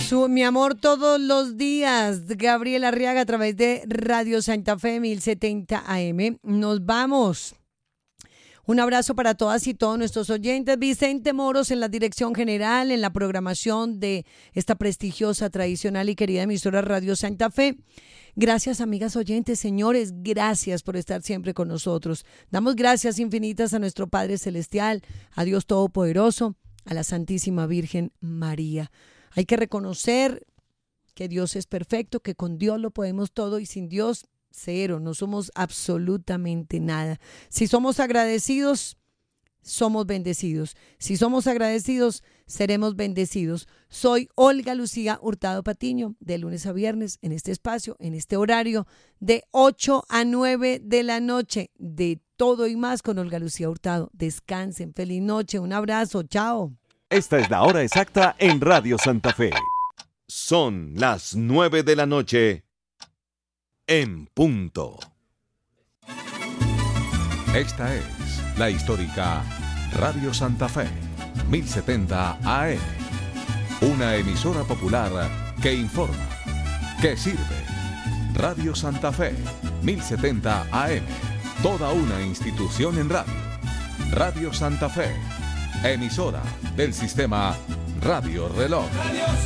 Mi amor todos los días, Gabriel Arriaga a través de Radio Santa Fe 1070 AM. Nos vamos. Un abrazo para todas y todos nuestros oyentes. Vicente Moros en la dirección general, en la programación de esta prestigiosa, tradicional y querida emisora Radio Santa Fe. Gracias, amigas oyentes, señores, gracias por estar siempre con nosotros. Damos gracias infinitas a nuestro Padre Celestial, a Dios Todopoderoso, a la Santísima Virgen María. Hay que reconocer que Dios es perfecto, que con Dios lo podemos todo y sin Dios cero, no somos absolutamente nada. Si somos agradecidos, somos bendecidos. Si somos agradecidos, seremos bendecidos. Soy Olga Lucía Hurtado Patiño, de lunes a viernes, en este espacio, en este horario, de 8 a 9 de la noche, de todo y más con Olga Lucía Hurtado. Descansen, feliz noche, un abrazo, chao. Esta es la hora exacta en Radio Santa Fe. Son las 9 de la noche en punto. Esta es la histórica Radio Santa Fe 1070 AM. Una emisora popular que informa, que sirve. Radio Santa Fe 1070 AM. Toda una institución en radio. Radio Santa Fe, emisora del sistema Radio Reloj.